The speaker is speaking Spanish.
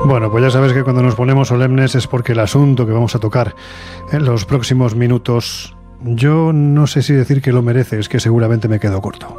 Bueno, pues ya sabes que cuando nos ponemos solemnes es porque el asunto que vamos a tocar en los próximos minutos, yo no sé si decir que lo merece, es que seguramente me quedo corto.